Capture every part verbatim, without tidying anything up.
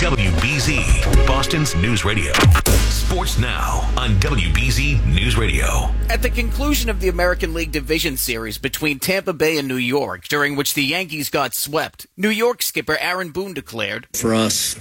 W B Z, Boston's News Radio. Sports now on W B Z News Radio. At the conclusion of the American League Division Series between Tampa Bay and New York, during which the Yankees got swept, New York skipper Aaron Boone declared, "For us,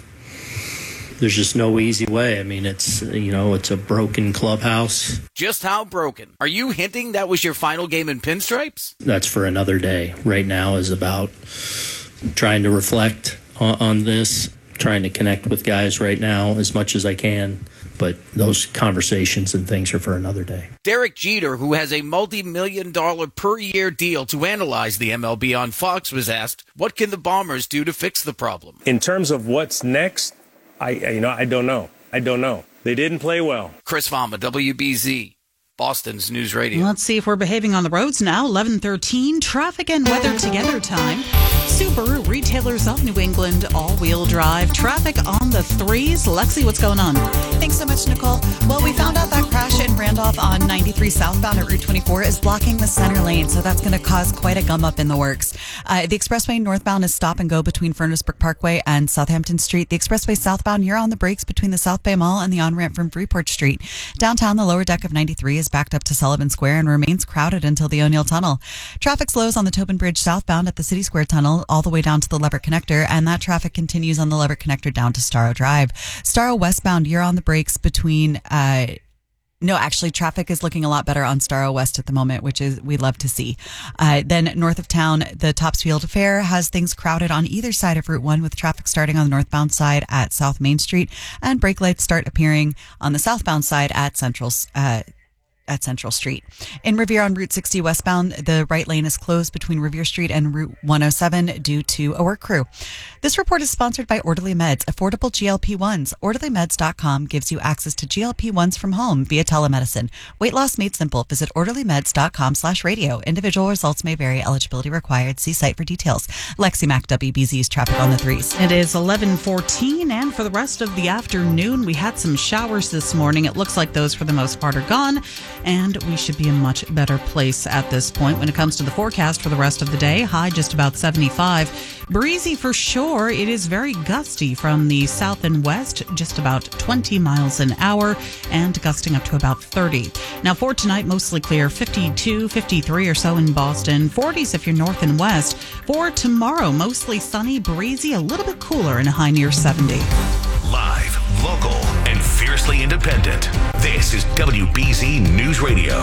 there's just no easy way. I mean, it's, you know, it's a broken clubhouse." Just how broken? Are you hinting that was your final game in pinstripes? That's for another day. Right now is about trying to reflect on, on this, trying to connect with guys right now as much as I can. But those conversations and things are for another day. Derek Jeter, who has a multi-million dollar per year deal to analyze the M L B on Fox, was asked, what can the Bombers do to fix the problem? In terms of what's next, I you know I don't know. I don't know. They didn't play well. Chris Valma, W B Z, Boston's News Radio. Let's see if we're behaving on the roads now. eleven thirteen, traffic and weather together time. Subaru, retailers of New England, all-wheel drive. Traffic on the threes. Lexi, what's going on? Thanks so much, Nicole. Well, we found out that crash in Randolph on ninety-three southbound at Route twenty-four is blocking the center lane, so that's going to cause quite a gum up in the works. Uh, the expressway northbound is stop and go between Furnace Brook Parkway and Southampton Street. The expressway southbound, you're on the brakes between the South Bay Mall and the on-ramp from Freeport Street. Downtown, the lower deck of ninety-three is backed up to Sullivan Square and remains crowded until the O'Neill Tunnel. Traffic slows on the Tobin Bridge southbound at the City Square Tunnel all the way down to the Leverett Connector, and that traffic continues on the Leverett Connector down to Starrow Drive. Starrow westbound, you're on the brakes between... Uh, No, actually, traffic is looking a lot better on Starrow West at the moment, which is we love to see. Uh, then north of town, the Topsfield Fair has things crowded on either side of Route one, with traffic starting on the northbound side at South Main Street, and brake lights start appearing on the southbound side at Central uh at Central Street. In Revere on Route sixty westbound, the right lane is closed between Revere Street and Route one oh seven due to a work crew. This report is sponsored by Orderly Meds, affordable G L P ones. orderly meds dot com gives you access to G L P ones from home via telemedicine. Weight loss made simple. Visit orderly meds dot com slash radio. Individual results may vary. Eligibility required. See site for details. Lexi Mack, W B Z's traffic on the threes. It is eleven fourteen, and for the rest of the afternoon, we had some showers this morning. It looks like those, for the most part, are gone, and we should be in a much better place at this point. When it comes to the forecast for the rest of the day, high just about seventy-five. Breezy for sure. It is very gusty from the south and west, just about twenty miles an hour, and gusting up to about thirty. Now for tonight, mostly clear, fifty-two, fifty-three or so in Boston, forties if you're north and west. For tomorrow, mostly sunny, breezy, a little bit cooler, and a high near seventy. Live, local, and fiercely independent. This is W B Z News Radio.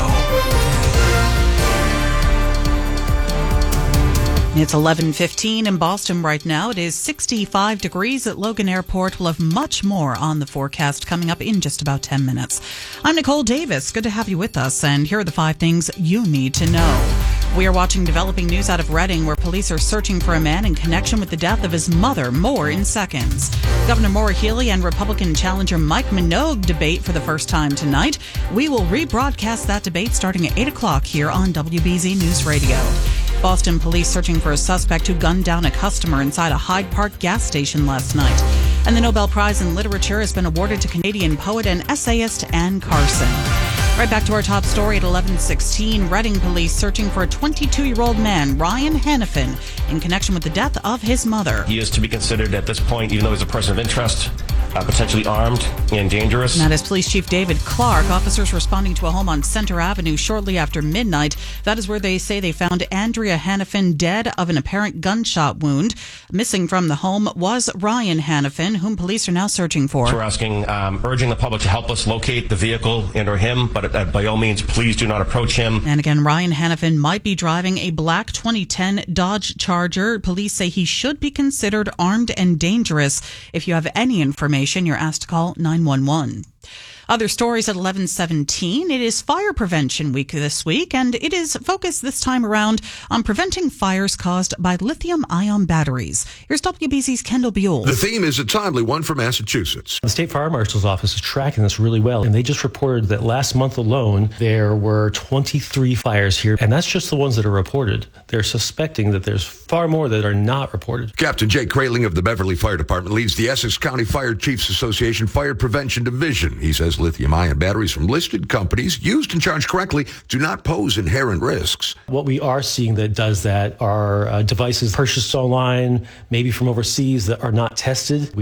It's eleven fifteen in Boston right now. It is sixty-five degrees at Logan Airport. We'll have much more on the forecast coming up in just about ten minutes. I'm Nicole Davis. Good to have you with us, and here are the five things you need to know. We are watching developing news out of Reading, where police are searching for a man in connection with the death of his mother. More in seconds. Governor Maura Healey and Republican challenger Mike Minogue debate for the first time tonight. We will rebroadcast that debate starting at eight o'clock here on W B Z News Radio. Boston police searching for a suspect who gunned down a customer inside a Hyde Park gas station last night. And the Nobel Prize in Literature has been awarded to Canadian poet and essayist Anne Carson. Right back to our top story at eleven sixteen. Reading police searching for a twenty-two-year-old man, Ryan Hannafin, in connection with the death of his mother. He is to be considered at this point, even though he's a person of interest, uh, potentially armed and dangerous. And that is Police Chief David Clark. Officers responding to a home on Center Avenue shortly after midnight. That is where they say they found Andrea Hannafin dead of an apparent gunshot wound. Missing from the home was Ryan Hannafin, whom police are now searching for. So we're asking, um, urging the public to help us locate the vehicle and or him, but uh, by all means, please do not approach him. And again, Ryan Hannafin might be driving a black twenty ten Dodge Charger. Police say he should be considered armed and dangerous. If you have any information, you're asked to call nine one one. Other stories at eleven seventeen. It is Fire Prevention Week this week, and it is focused this time around on preventing fires caused by lithium-ion batteries. Here's W B Z's Kendall Buell. The theme is a timely one for Massachusetts. The State Fire Marshal's Office is tracking this really well, and they just reported that last month alone, there were twenty-three fires here, and that's just the ones that are reported. They're suspecting that there's far more that are not reported. Captain Jake Kraling of the Beverly Fire Department leads the Essex County Fire Chiefs Association Fire Prevention Division. He says lithium-ion batteries from listed companies, used and charged correctly, do not pose inherent risks. What we are seeing that does that are uh, devices purchased online, maybe from overseas, that are not tested.